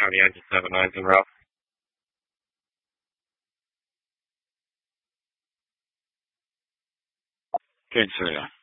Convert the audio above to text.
How many edges? 7 9s in a row. King Serena.